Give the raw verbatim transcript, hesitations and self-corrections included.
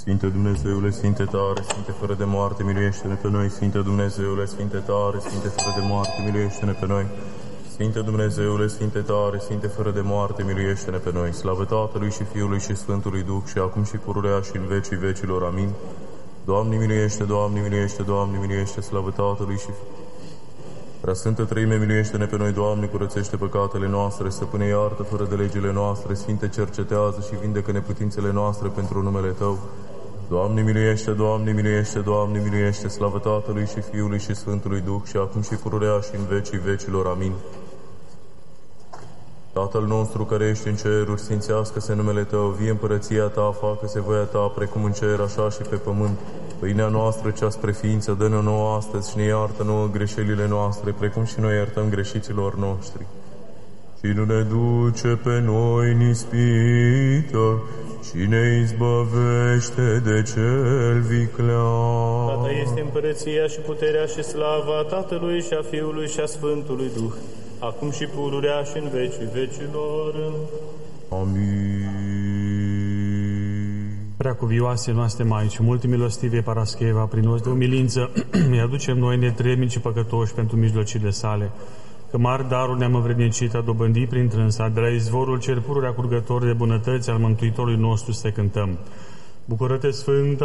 Sfinte Dumnezeule, Sfinte tare, Sfinte fără de moarte, miluiește-ne pe noi. Sfinte Dumnezeule, Sfinte tare, Sfinte fără de moarte, miluiește-ne pe noi. Sfinte Dumnezeule, Sfinte tare, Sfinte fără de moarte, miluiește-ne pe noi. Slavă Tatălui și Fiului și Sfântului Duh, și acum și pururea și în vecii vecilor. Amin. Doamne miluiește, Doamne miluiește, Doamne miluiește, slavă Tatălui și Preasfântă Treime, miluiește-ne pe noi, Doamne, curățește păcatele noastre, Stăpâne, iartă fără de legile noastre, Sfinte, cercetează și vindecă neputințele noastre pentru numele Tău. Doamne miluiește, Doamne miluiește, Doamne miluiește, slavă Tatălui și Fiului și Sfântului Duh, și acum și pururea și în vecii vecilor. Amin. Tatăl nostru care ești în ceruri, sfințească-se numele Tău, vie împărăția Ta, facă-se voia Ta, precum în cer, așa și pe pământ. Pâinea noastră cea spre ființă, dă-ne nouă astăzi și ne iartă nouă greșelile noastre, precum și noi iertăm greșiților noștri. Și nu ne duce pe noi în ispită, și ne izbăvește de cel viclean. Tata este împărăția și puterea și slava Tatălui și a Fiului și a Sfântului Duh, acum și pururea și în vecii vecilor. Amin. Preacuvioase noastre Maici, multimilostive Parascheva, prin noi de umilință, îi aducem noi netrebnici și păcătoși pentru mijlocile sale, că mari daruri ne-am învrednicit a dobândi prin trânsa, de la izvorul cel pururea curgător de bunătăți al Mântuitorului nostru să cântăm. Bucură-te, Sfântă